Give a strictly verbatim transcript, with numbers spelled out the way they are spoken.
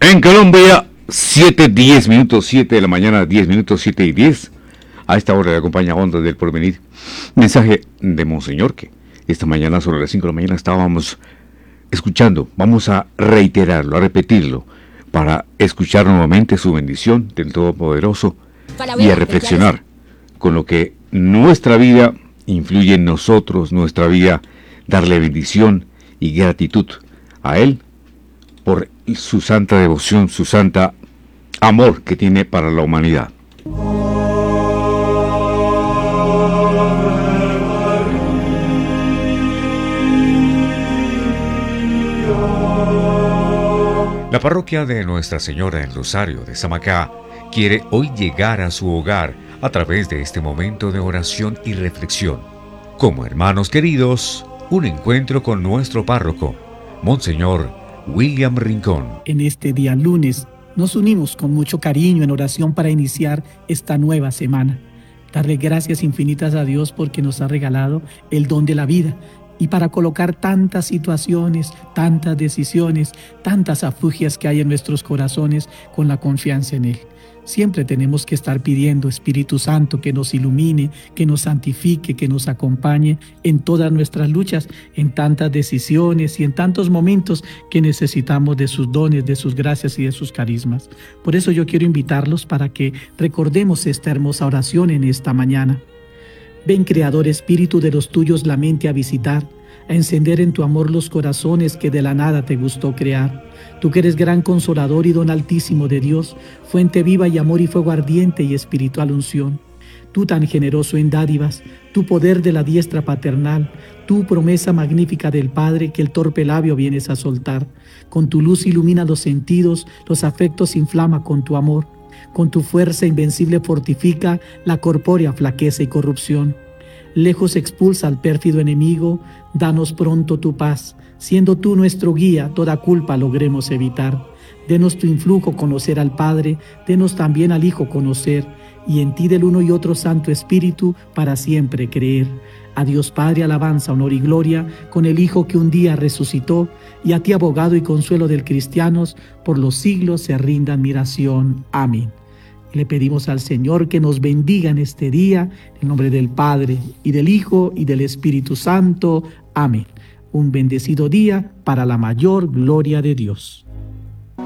En Colombia, siete diez minutos, siete de la mañana, diez minutos, siete y diez. A esta hora le acompaña Onda del Porvenir. Mensaje de Monseñor que esta mañana sobre las cinco de la mañana estábamos escuchando. Vamos a reiterarlo, a repetirlo, para escuchar nuevamente su bendición del Todopoderoso y a reflexionar con lo que nuestra vida influye en nosotros, nuestra vida, darle bendición y gratitud a Él por su santa devoción, su santa amor que tiene para la humanidad. La parroquia de Nuestra Señora del Rosario de Samacá quiere hoy llegar a su hogar a través de este momento de oración y reflexión. Como hermanos queridos, un encuentro con nuestro párroco, Monseñor William Rincón. En este día lunes nos unimos con mucho cariño en oración para iniciar esta nueva semana. Darle gracias infinitas a Dios porque nos ha regalado el don de la vida y para colocar tantas situaciones, tantas decisiones, tantas afugias que hay en nuestros corazones con la confianza en Él. Siempre tenemos que estar pidiendo, Espíritu Santo, que nos ilumine, que nos santifique, que nos acompañe en todas nuestras luchas, en tantas decisiones y en tantos momentos que necesitamos de sus dones, de sus gracias y de sus carismas. Por eso yo quiero invitarlos para que recordemos esta hermosa oración en esta mañana. Ven, Creador Espíritu de los tuyos, la mente a visitar, a encender en tu amor los corazones que de la nada te gustó crear. Tú que eres gran consolador y don altísimo de Dios, fuente viva y amor y fuego ardiente y espiritual unción. Tú tan generoso en dádivas, tu poder de la diestra paternal, tu promesa magnífica del Padre que el torpe labio vienes a soltar. Con tu luz ilumina los sentidos, los afectos inflama con tu amor. Con tu fuerza invencible fortifica la corpórea flaqueza y corrupción. Lejos expulsa al pérfido enemigo, danos pronto tu paz. Siendo tú nuestro guía, toda culpa logremos evitar. Denos tu influjo conocer al Padre, denos también al Hijo conocer, y en ti del uno y otro Santo Espíritu para siempre creer. A Dios Padre alabanza, honor y gloria, con el Hijo que un día resucitó, y a ti abogado y consuelo del cristianos, por los siglos se rinda admiración. Amén. Le pedimos al Señor que nos bendiga en este día, en nombre del Padre, y del Hijo, y del Espíritu Santo. Amén. Un bendecido día para la mayor gloria de Dios.